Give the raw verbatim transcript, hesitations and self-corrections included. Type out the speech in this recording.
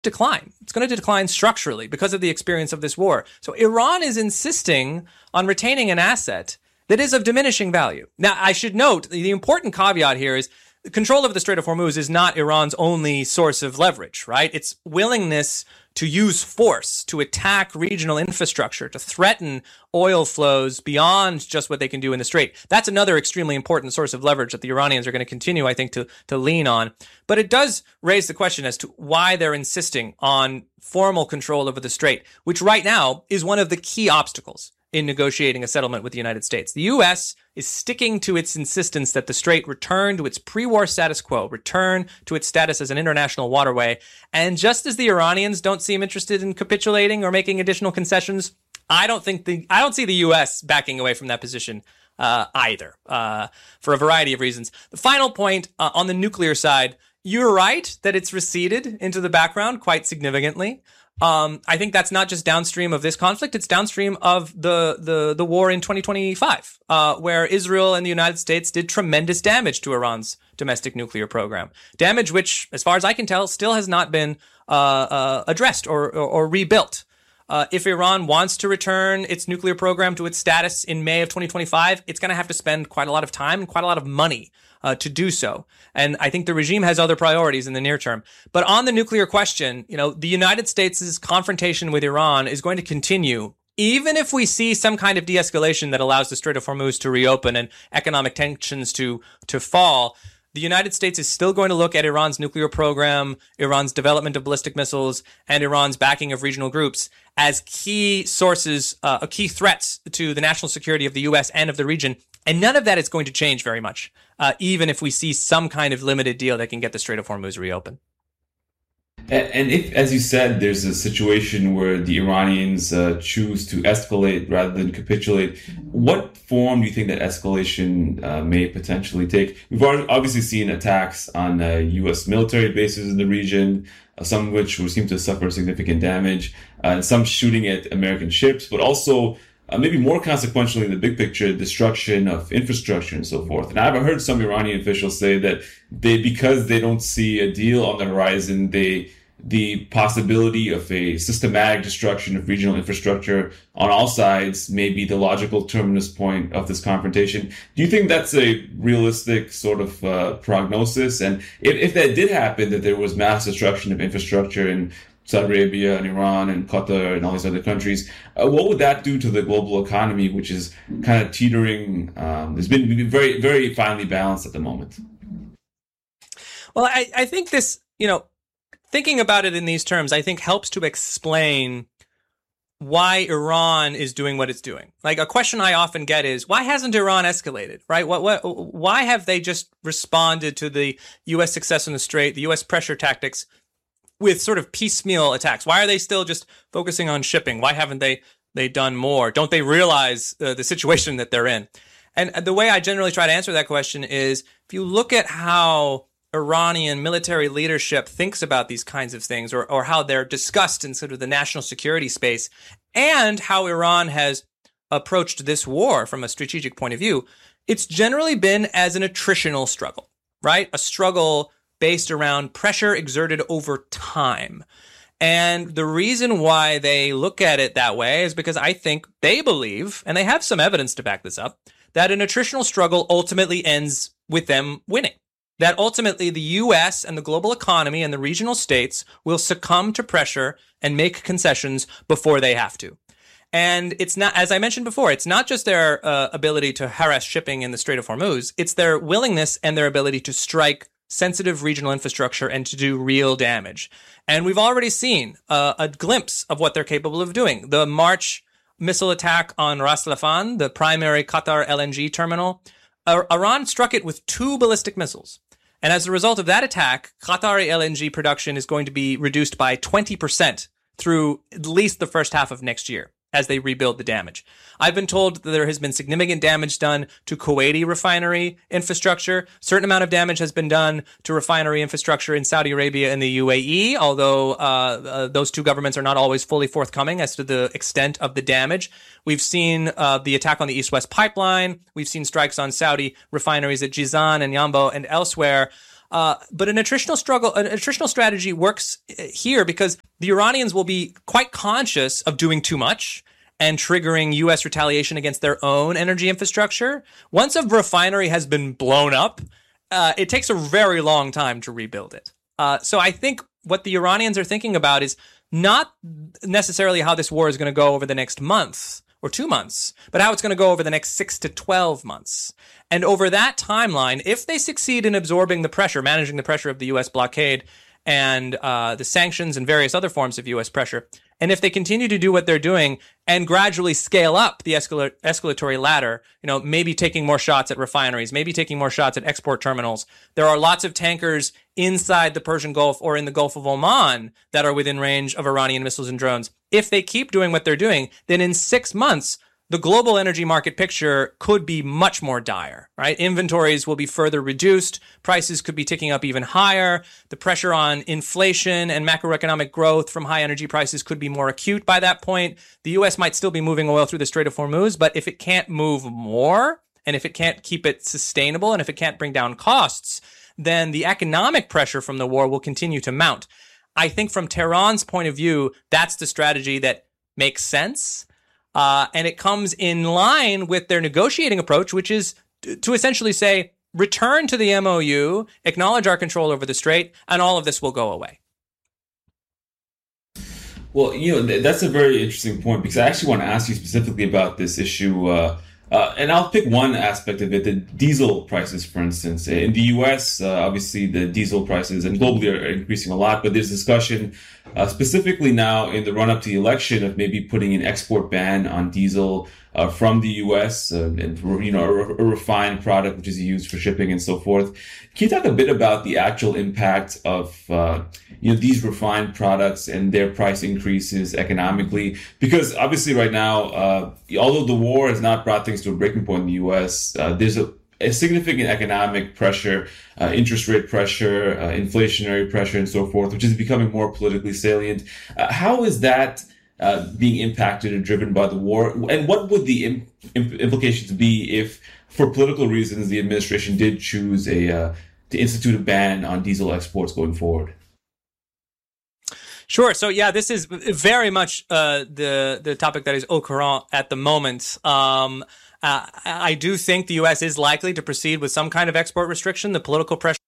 decline. It's going to decline structurally because of the experience of this war. So Iran is insisting on retaining an asset that is of diminishing value. Now, I should note the important caveat here is control of the Strait of Hormuz is not Iran's only source of leverage, right? Its willingness to use force, to attack regional infrastructure, to threaten oil flows beyond just what they can do in the Strait. That's another extremely important source of leverage that the Iranians are going to continue, I think, to, to lean on. But it does raise the question as to why they're insisting on formal control over the Strait, which right now is one of the key obstacles in negotiating a settlement with the United States. The U S is sticking to its insistence that the Strait return to its pre-war status quo, return to its status as an international waterway. And just as the Iranians don't seem interested in capitulating or making additional concessions, I don't think the I don't see the U S backing away from that position uh, either, uh, for a variety of reasons. The final point uh, on the nuclear side, you're right that it's receded into the background quite significantly. Um, I think that's not just downstream of this conflict. It's downstream of the, the, the war in twenty twenty-five, uh, where Israel and the United States did tremendous damage to Iran's domestic nuclear program. Damage which, as far as I can tell, still has not been, uh, uh, addressed or, or, or rebuilt. Uh, if Iran wants to return its nuclear program to its status in May of twenty twenty-five, it's going to have to spend quite a lot of time and quite a lot of money uh, to do so. And I think the regime has other priorities in the near term. But on the nuclear question, you know, the United States' confrontation with Iran is going to continue, even if we see some kind of de-escalation that allows the Strait of Hormuz to reopen and economic tensions to to fall. The United States is still going to look at Iran's nuclear program, Iran's development of ballistic missiles, and Iran's backing of regional groups as key sources, uh, key threats to the national security of the U S and of the region. And none of that is going to change very much, uh, even if we see some kind of limited deal that can get the Strait of Hormuz reopened. And if, as you said, there's a situation where the Iranians uh, choose to escalate rather than capitulate, what form do you think that escalation uh, may potentially take? We've obviously seen attacks on uh, U S military bases in the region, uh, some of which seem to suffer significant damage, uh, and some shooting at American ships, but also uh, maybe more consequentially in the big picture, destruction of infrastructure and so forth. And I've heard some Iranian officials say that they, because they don't see a deal on the horizon, they the possibility of a systematic destruction of regional infrastructure on all sides may be the logical terminus point of this confrontation. Do you think that's a realistic sort of uh, prognosis? And if, if that did happen, that there was mass destruction of infrastructure in Saudi Arabia and Iran and Qatar and all these other countries, uh, what would that do to the global economy, which is kind of teetering? Um, it's been very, very finely balanced at the moment. Well, I, I think this, you know, thinking about it in these terms, I think helps to explain why Iran is doing what it's doing. Like, a question I often get is, why hasn't Iran escalated, right? What, what, why have they just responded to the U S success in the Strait, the U S pressure tactics, with sort of piecemeal attacks? Why are they still just focusing on shipping? Why haven't they, they done more? Don't they realize uh, the situation that they're in? And the way I generally try to answer that question is, if you look at how Iranian military leadership thinks about these kinds of things, or, or how they're discussed in sort of the national security space, and how Iran has approached this war from a strategic point of view, it's generally been as an attritional struggle, right? A struggle based around pressure exerted over time. And the reason why they look at it that way is because I think they believe, and they have some evidence to back this up, that an attritional struggle ultimately ends with them winning. That ultimately the U S and the global economy and the regional states will succumb to pressure and make concessions before they have to. And it's not, as I mentioned before, it's not just their uh, ability to harass shipping in the Strait of Hormuz. It's their willingness and their ability to strike sensitive regional infrastructure and to do real damage. And we've already seen uh, a glimpse of what they're capable of doing. The March missile attack on Ras Laffan, the primary Qatar L N G terminal, uh, Iran struck it with two ballistic missiles. And as a result of that attack, Qatari L N G production is going to be reduced by twenty percent through at least the first half of next year as they rebuild the damage. I've been told that there has been significant damage done to Kuwaiti refinery infrastructure. A certain amount of damage has been done to refinery infrastructure in Saudi Arabia and the U A E, although uh, uh, those two governments are not always fully forthcoming as to the extent of the damage. We've seen uh, the attack on the East-West pipeline. We've seen strikes on Saudi refineries at Jizan and Yanbu and elsewhere. Uh, but an attritional struggle, an attritional strategy works here because the Iranians will be quite conscious of doing too much and triggering U S retaliation against their own energy infrastructure. Once a refinery has been blown up, uh, it takes a very long time to rebuild it. Uh, so I think what the Iranians are thinking about is not necessarily how this war is going to go over the next month or two months, but how it's going to go over the next six to twelve months. And over that timeline, if they succeed in absorbing the pressure, managing the pressure of the U S blockade and uh, the sanctions and various other forms of U S pressure, and if they continue to do what they're doing and gradually scale up the escal- escalatory ladder, you know, maybe taking more shots at refineries, maybe taking more shots at export terminals. There are lots of tankers inside the Persian Gulf or in the Gulf of Oman that are within range of Iranian missiles and drones. If they keep doing what they're doing, then in six months, the global energy market picture could be much more dire, right? Inventories will be further reduced. Prices could be ticking up even higher. The pressure on inflation and macroeconomic growth from high energy prices could be more acute by that point. The U S might still be moving oil through the Strait of Hormuz, but if it can't move more, and if it can't keep it sustainable, and if it can't bring down costs, then the economic pressure from the war will continue to mount. I think from Tehran's point of view, that's the strategy that makes sense. Uh, and it comes in line with their negotiating approach, which is to, to essentially say, return to the M O U, acknowledge our control over the strait, and all of this will go away. Well, you know, th- that's a very interesting point, because I actually want to ask you specifically about this issue. Uh, uh, and I'll pick one aspect of it, the diesel prices, for instance. In the U S, uh, obviously, the diesel prices and globally are increasing a lot, but there's discussion uh, specifically now in the run-up to the election of maybe putting an export ban on diesel uh, from the U S, uh, and, you know, a, a refined product which is used for shipping and so forth. Can you talk a bit about the actual impact of, uh, you know, these refined products and their price increases economically? Because obviously right now, uh, although the war has not brought things to a breaking point in the U S, uh, there's a, a significant economic pressure, uh, interest rate pressure, uh, inflationary pressure, and so forth, which is becoming more politically salient. Uh, how is that uh, being impacted and driven by the war? And what would the im- imp- implications be if, for political reasons, the administration did choose a uh, to institute a ban on diesel exports going forward? Sure. So yeah, this is very much uh, the the topic that is au courant at the moment. Um, uh, I do think the U S is likely to proceed with some kind of export restriction. The political pressure